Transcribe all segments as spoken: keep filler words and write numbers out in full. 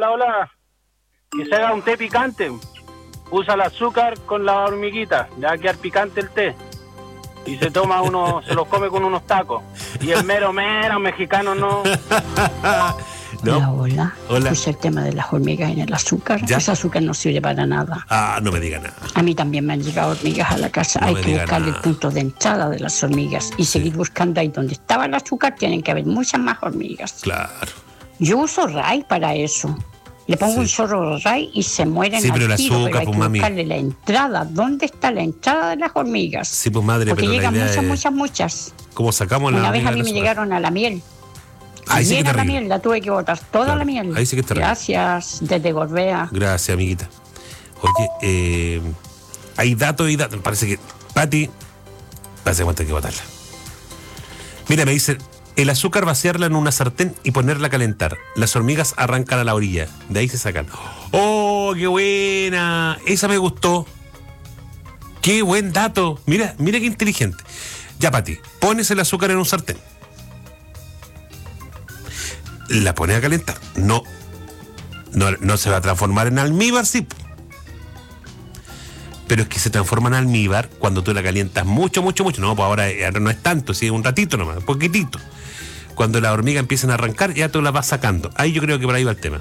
Hola, hola. Que se haga un té picante. Usa el azúcar con la hormiguita. Le va a quedar picante el té. Y se toma uno, se los come con unos tacos. Y el mero mero mexicano no. ¿No? Hola, hola. Hola. Puse el tema de las hormigas en el azúcar. ¿Ya? Ese azúcar no sirve para nada. Ah, no me diga nada. A mí también me han llegado hormigas a la casa. No Hay me que diga buscar el nada. punto de entrada de las hormigas y Sí. seguir buscando ahí donde estaba el azúcar. Tienen que haber muchas más hormigas. Claro. Yo uso Ray para eso. Le pongo Sí. un chorro de Ray y se mueren Sí, al pero el tiro, azúcar, pero hay pues, que mami. buscarle la entrada. ¿Dónde está la entrada de las hormigas? Sí, pues madre, Porque pero la llegan idea muchas, es muchas, muchas. cómo sacamos la Una vez hormiga a mí del me azúcar. llegaron a la miel. Ahí sí que Bien a la terrible. miel, la tuve que botar toda Claro, la miel. ahí sí que es terrible. Gracias, desde Gorbea. Gracias, amiguita. Oye, eh, hay datos y datos. Parece que Pati, parece que hay que botarla. Mira, me dice, el azúcar vaciarla en una sartén y ponerla a calentar. Las hormigas arrancan a la orilla. De ahí se sacan. ¡Oh, qué buena! Esa me gustó. ¡Qué buen dato! Mira, mira qué inteligente. Ya, Pati, pones el azúcar en un sartén. La pones a calentar. No, no, no se va a transformar en almíbar, sí. Pero es que se transforma en almíbar cuando tú la calientas mucho, mucho, mucho. No, pues ahora, ahora no es tanto, sí, un ratito nomás, un poquitito. Cuando las hormigas empiezan a arrancar, ya tú las vas sacando. Ahí yo creo que por ahí va el tema.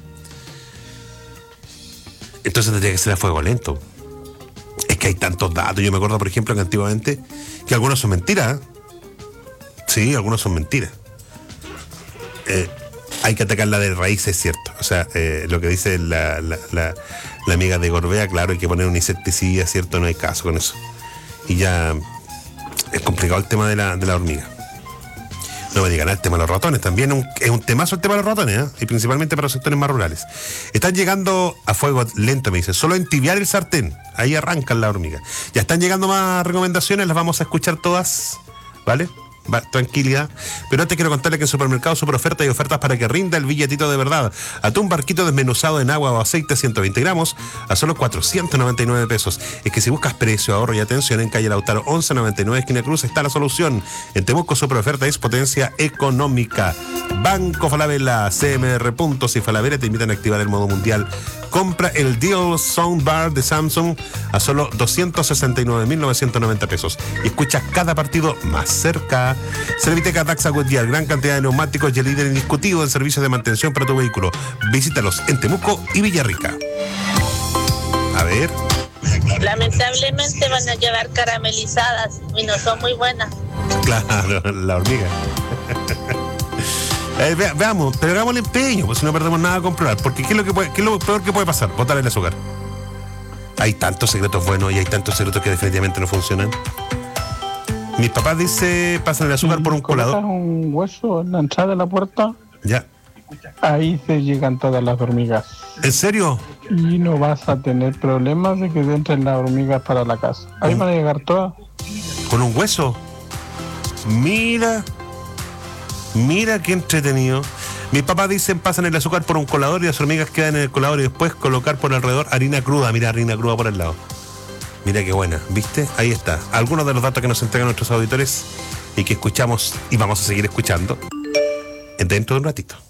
Entonces tendría que ser a fuego lento. Es que hay tantos datos. Yo me acuerdo, por ejemplo, que antiguamente, que algunos son mentiras. ¿eh? Sí, algunos son mentiras. Eh, hay que atacarla de raíz, es cierto. O sea, eh, lo que dice la, la, la, la amiga de Gorbea, claro, hay que poner un insecticida, ¿cierto? No hay caso con eso. Y ya es complicado el tema de la, de la hormiga. No me digan nada, el tema de los ratones. También un, es un temazo el tema de los ratones, ¿eh? Y principalmente para los sectores más rurales. Están llegando a fuego lento, me dice. Solo entibiar el sartén. Ahí arrancan la hormiga. Ya están llegando más recomendaciones, las vamos a escuchar todas, ¿vale? Va, tranquilidad. Pero antes quiero contarle que en Supermercado Super Oferta hay ofertas para que rinda el billetito de verdad. Atún barquito desmenuzado en agua o aceite ciento veinte gramos a solo cuatrocientos noventa y nueve pesos. Es que si buscas precio, ahorro y atención, en calle Lautaro once noventa y nueve, esquina Cruz, está la solución. En Temuco Super Oferta es potencia económica. Banco Falabella, C M R Puntos y Falabella te invitan a activar el modo mundial. Compra el Deal Soundbar de Samsung a solo doscientos sesenta y nueve mil novecientos noventa pesos. Y escucha cada partido más cerca. Serviteca Daxa Goodyear, gran cantidad de neumáticos y el líder indiscutido en servicios de mantención para tu vehículo. Visítalos en Temuco y Villarrica. A ver. Lamentablemente van a llevar caramelizadas y no son muy buenas. Claro, la hormiga. Eh, ve, veamos, pero hagamos el empeño, pues si no perdemos nada a comprobar. Porque ¿qué es lo que puede, qué es lo peor que puede pasar? Botar el azúcar. Hay tantos secretos buenos y hay tantos secretos que definitivamente no funcionan. Mis papás dice pasan el azúcar por un colador. Un hueso en la entrada de la puerta, Ya. ahí se llegan todas las hormigas. ¿En serio? Y no vas a tener problemas de que entren las hormigas para la casa. Ahí van a llegar todas. ¿Con un hueso? Mira. Mira qué entretenido. Mis papás dicen pasan el azúcar por un colador y las hormigas quedan en el colador y después colocar por alrededor harina cruda. Mira, harina cruda por el lado. Mira qué buena, ¿viste? Ahí está. Algunos de los datos que nos entregan nuestros auditores y que escuchamos y vamos a seguir escuchando dentro de un ratito.